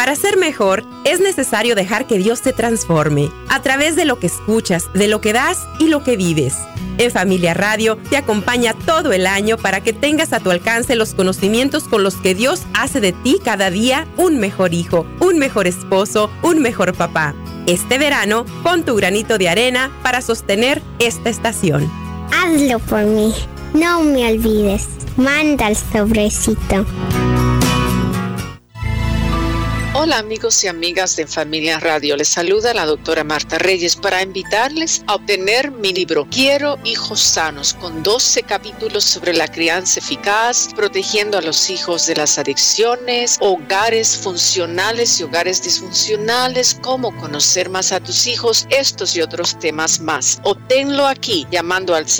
Para ser mejor, es necesario dejar que Dios te transforme a través de lo que escuchas, de lo que das y lo que vives. En Familia Radio te acompaña todo el año para que tengas a tu alcance los conocimientos con los que Dios hace de ti cada día un mejor hijo, un mejor esposo, un mejor papá. Este verano, pon tu granito de arena para sostener esta estación. Hazlo por mí. No me olvides. Manda el sobrecito. Hola amigos y amigas de Familia Radio, les saluda la doctora Marta Reyes para invitarles a obtener mi libro Quiero hijos sanos, con 12 capítulos sobre la crianza eficaz, protegiendo a los hijos de las adicciones, hogares funcionales y hogares disfuncionales, cómo conocer más a tus hijos, estos y otros temas más. Obténlo aquí llamando al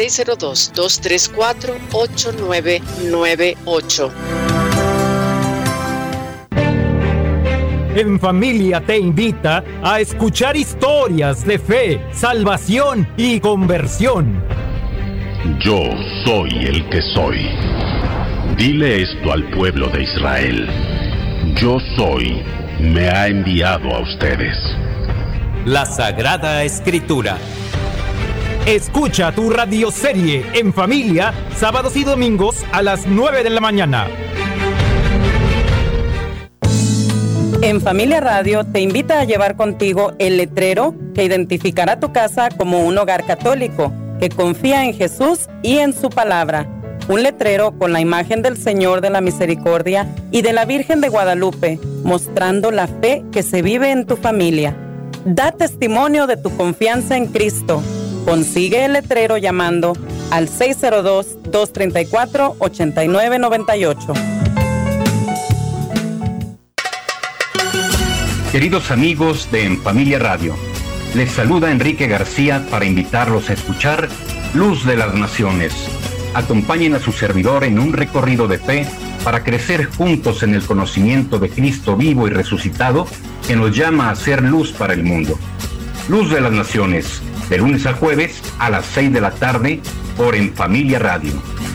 602-234-8998. En Familia te invita a escuchar historias de fe, salvación y conversión. Yo soy el que soy. Dile esto al pueblo de Israel. Yo soy, me ha enviado a ustedes. La Sagrada Escritura. Escucha tu radioserie En Familia, sábados y domingos a las 9 de la mañana. En Familia Radio te invita a llevar contigo el letrero que identificará tu casa como un hogar católico que confía en Jesús y en su palabra. Un letrero con la imagen del Señor de la Misericordia y de la Virgen de Guadalupe, mostrando la fe que se vive en tu familia. Da testimonio de tu confianza en Cristo. Consigue el letrero llamando al 602-234-8998. Queridos amigos de En Familia Radio, les saluda Enrique García para invitarlos a escuchar Luz de las Naciones. Acompañen a su servidor en un recorrido de fe para crecer juntos en el conocimiento de Cristo vivo y resucitado que nos llama a ser luz para el mundo. Luz de las Naciones, de lunes a jueves a las 6 de la tarde por En Familia Radio.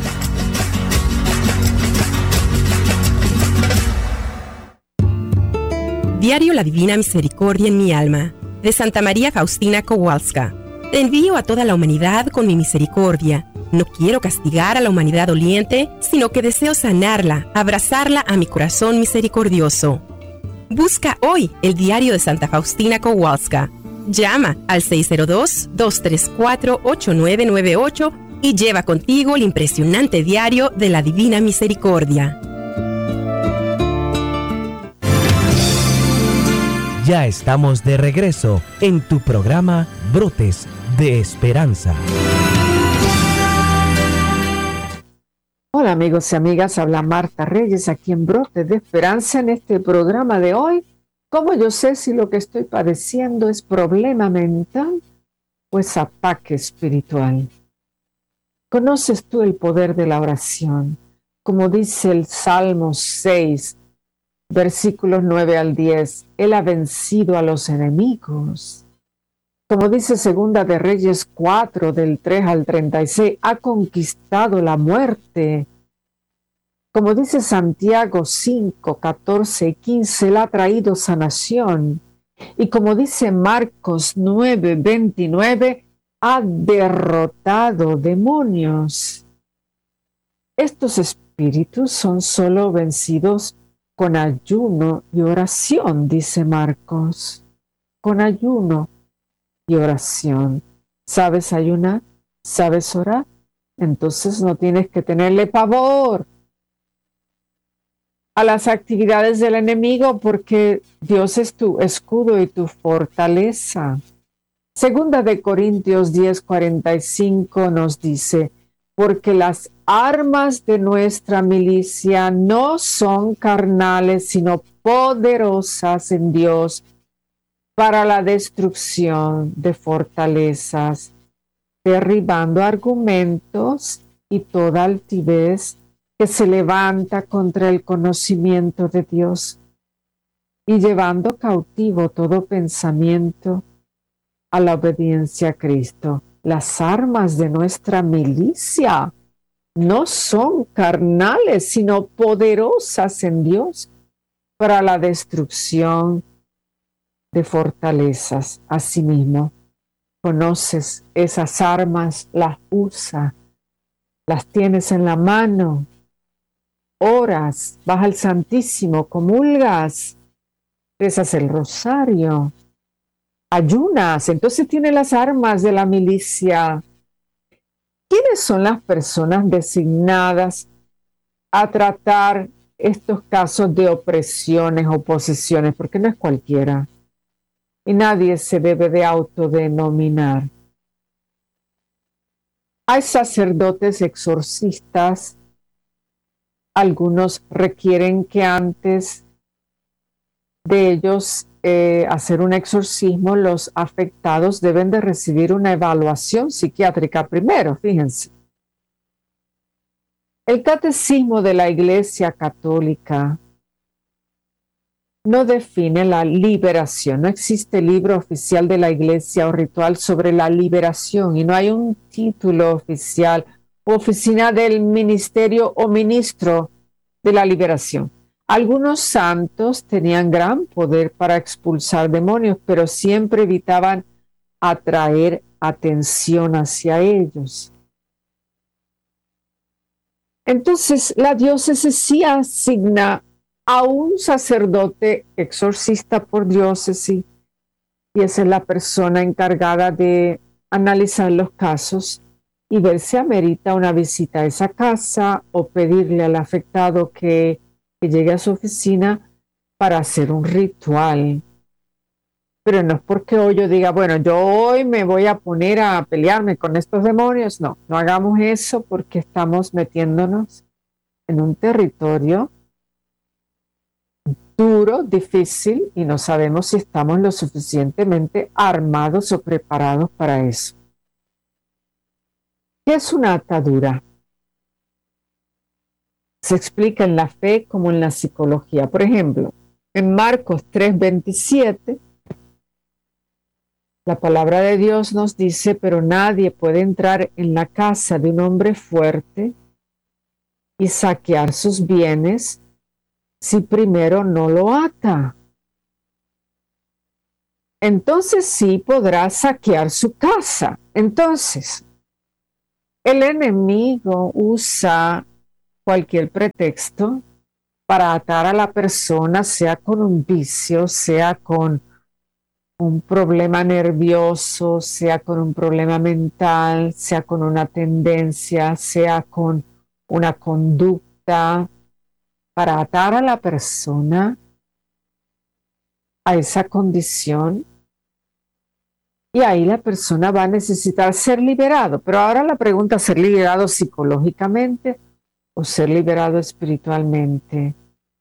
Diario La Divina Misericordia en mi alma, de Santa María Faustina Kowalska. Te envío a toda la humanidad con mi misericordia. No quiero castigar a la humanidad doliente, sino que deseo sanarla, abrazarla a mi corazón misericordioso. Busca hoy el diario de Santa Faustina Kowalska. Llama al 602-234-8998 y lleva contigo el impresionante diario de la Divina Misericordia. Ya estamos de regreso en tu programa Brotes de Esperanza. Hola amigos y amigas, habla Marta Reyes aquí en Brotes de Esperanza en este programa de hoy. ¿Cómo yo sé si lo que estoy padeciendo es problema mental o es ataque espiritual? ¿Conoces tú el poder de la oración? Como dice el Salmo 6, versículos 9 al 10, Él ha vencido a los enemigos. Como dice Segunda de Reyes 4, del 3 al 36, ha conquistado la muerte. Como dice Santiago 5, 14 y 15, Él ha traído sanación. Y como dice Marcos 9, 29, ha derrotado demonios. Estos espíritus son solo vencidos con ayuno y oración, dice Marcos. Con ayuno y oración. ¿Sabes ayunar? ¿Sabes orar? Entonces no tienes que tenerle pavor a las actividades del enemigo, porque Dios es tu escudo y tu fortaleza. Segunda de Corintios 10:45 nos dice: porque las armas de nuestra milicia no son carnales, sino poderosas en Dios para la destrucción de fortalezas, derribando argumentos y toda altivez que se levanta contra el conocimiento de Dios, y llevando cautivo todo pensamiento a la obediencia a Cristo. Las armas de nuestra milicia no son carnales, sino poderosas en Dios para la destrucción de fortalezas. Asimismo, conoces esas armas, las usas, las tienes en la mano, oras, vas al Santísimo, comulgas, rezas el rosario, ayunas, entonces tienes las armas de la milicia. ¿Quiénes son las personas designadas a tratar estos casos de opresiones o posesiones? Porque no es cualquiera y nadie se debe de autodenominar. Hay sacerdotes exorcistas. Algunos requieren que antes de ellos hacer un exorcismo, los afectados deben de recibir una evaluación psiquiátrica primero, fíjense. El Catecismo de la Iglesia Católica no define la liberación. No existe libro oficial de la Iglesia o ritual sobre la liberación y no hay un título oficial o oficina del ministerio o ministro de la liberación. Algunos santos tenían gran poder para expulsar demonios, pero siempre evitaban atraer atención hacia ellos. Entonces, la diócesis sí asigna a un sacerdote exorcista por diócesis y esa es la persona encargada de analizar los casos y ver si amerita una visita a esa casa o pedirle al afectado que llegue a su oficina para hacer un ritual. Pero no es porque hoy yo diga, bueno, yo hoy me voy a poner a pelearme con estos demonios. No, no hagamos eso porque estamos metiéndonos en un territorio duro, difícil y no sabemos si estamos lo suficientemente armados o preparados para eso. ¿Qué es una atadura? Se explica en la fe como en la psicología. Por ejemplo, en Marcos 3:27, la palabra de Dios nos dice, pero nadie puede entrar en la casa de un hombre fuerte y saquear sus bienes si primero no lo ata. Entonces sí podrá saquear su casa. Entonces, el enemigo usa cualquier pretexto para atar a la persona, sea con un vicio, sea con un problema nervioso, sea con un problema mental, sea con una tendencia, sea con una conducta, para atar a la persona a esa condición y ahí la persona va a necesitar ser liberado. Pero ahora la pregunta es, ¿ser liberado psicológicamente o ser liberado espiritualmente?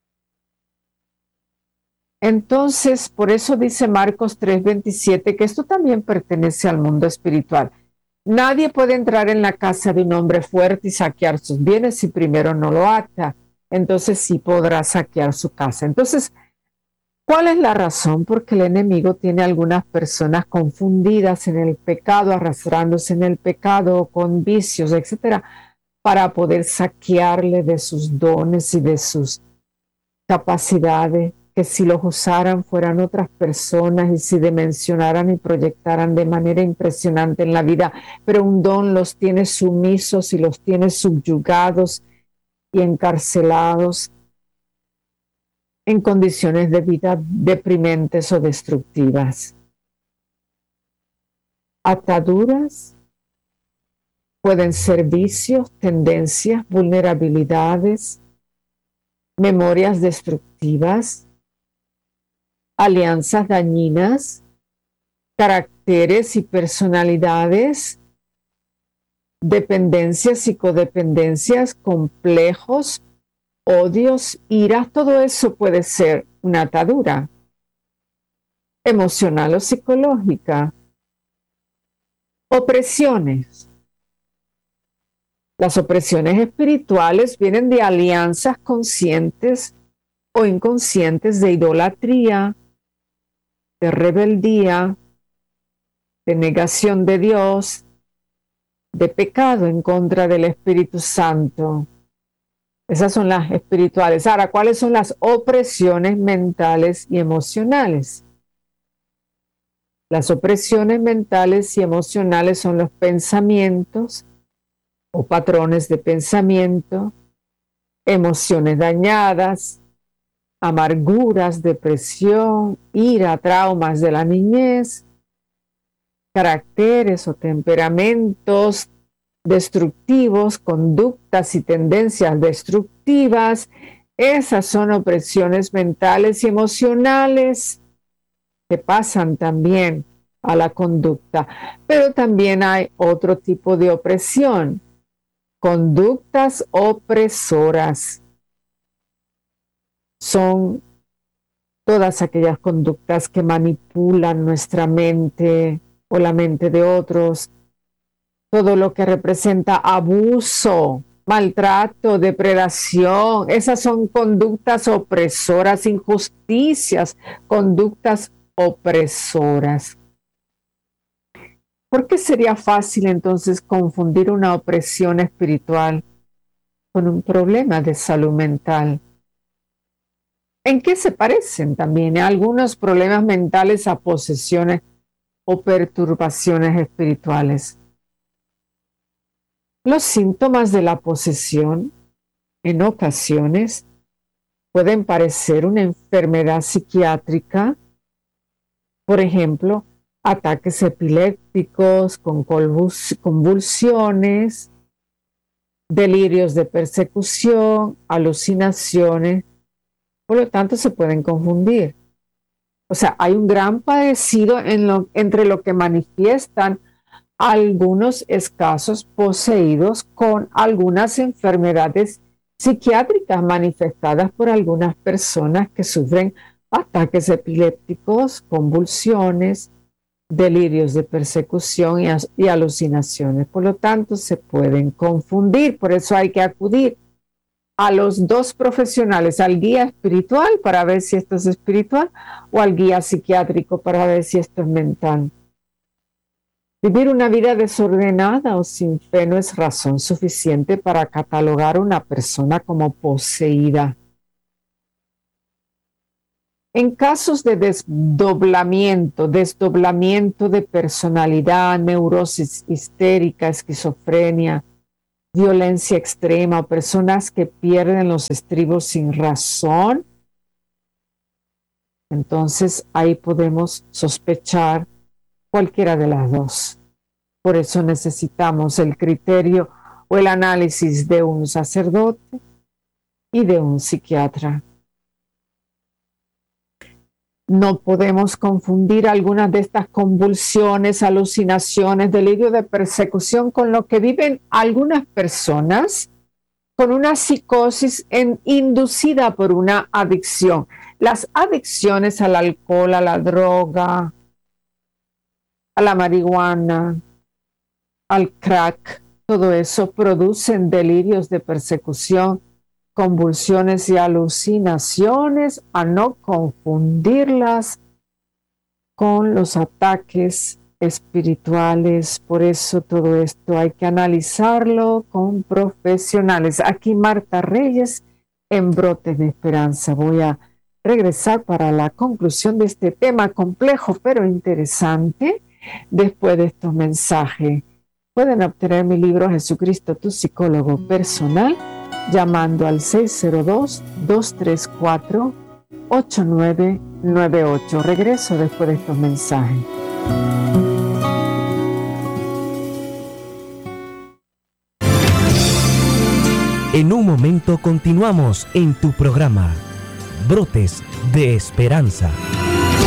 Entonces, por eso dice Marcos 3:27 que esto también pertenece al mundo espiritual. Nadie puede entrar en la casa de un hombre fuerte y saquear sus bienes si primero no lo ata. Entonces sí podrá saquear su casa. Entonces, ¿cuál es la razón? Porque el enemigo tiene algunas personas confundidas en el pecado, arrastrándose en el pecado, con vicios, etcétera, para poder saquearle de sus dones y de sus capacidades, que si los usaran fueran otras personas y si dimensionaran y proyectaran de manera impresionante en la vida, pero un don los tiene sumisos y los tiene subyugados y encarcelados en condiciones de vida deprimentes o destructivas. Ataduras pueden ser vicios, tendencias, vulnerabilidades, memorias destructivas, alianzas dañinas, caracteres y personalidades, dependencias y codependencias, complejos, odios, iras, todo eso puede ser una atadura emocional o psicológica. Opresiones. Las opresiones espirituales vienen de alianzas conscientes o inconscientes de idolatría, de rebeldía, de negación de Dios, de pecado en contra del Espíritu Santo. Esas son las espirituales. Ahora, ¿cuáles son las opresiones mentales y emocionales? Las opresiones mentales y emocionales son los pensamientos o patrones de pensamiento, emociones dañadas, amarguras, depresión, ira, traumas de la niñez, caracteres o temperamentos destructivos, conductas y tendencias destructivas. Esas son opresiones mentales y emocionales que pasan también a la conducta. Pero también hay otro tipo de opresión, conductas opresoras. Son todas aquellas conductas que manipulan nuestra mente o la mente de otros, todo lo que representa abuso, maltrato, depredación. Esas son conductas opresoras, injusticias, conductas opresoras. ¿Por qué sería fácil entonces confundir una opresión espiritual con un problema de salud mental? ¿En qué se parecen también algunos problemas mentales a posesiones o perturbaciones espirituales? Los síntomas de la posesión en ocasiones pueden parecer una enfermedad psiquiátrica, por ejemplo, ataques epilépticos con convulsiones, delirios de persecución, alucinaciones. Por lo tanto, se pueden confundir. O sea, hay un gran parecido entre lo que manifiestan algunos escasos poseídos con algunas enfermedades psiquiátricas manifestadas por algunas personas que sufren ataques epilépticos, convulsiones, delirios de persecución y alucinaciones. Por lo tanto, se pueden confundir. Por eso hay que acudir a los dos profesionales, al guía espiritual para ver si esto es espiritual o al guía psiquiátrico para ver si esto es mental. Vivir una vida desordenada o sin fe no es razón suficiente para catalogar a una persona como poseída. En casos de desdoblamiento de personalidad, neurosis histérica, esquizofrenia, violencia extrema o personas que pierden los estribos sin razón, entonces ahí podemos sospechar cualquiera de las dos. Por eso necesitamos el criterio o el análisis de un sacerdote y de un psiquiatra. No podemos confundir algunas de estas convulsiones, alucinaciones, delirio de persecución con lo que viven algunas personas con una psicosis inducida por una adicción. Las adicciones al alcohol, a la droga, a la marihuana, al crack, todo eso producen delirios de persecución, convulsiones y alucinaciones, a no confundirlas con los ataques espirituales. Por eso todo esto hay que analizarlo con profesionales. Aquí Marta Reyes en Brotes de Esperanza. Voy a regresar para la conclusión de este tema complejo pero interesante. Después de estos mensajes, pueden obtener mi libro Jesucristo, tu psicólogo personal, llamando al 602-234-8998. Regreso después de estos mensajes. En un momento continuamos en tu programa, Brotes de Esperanza.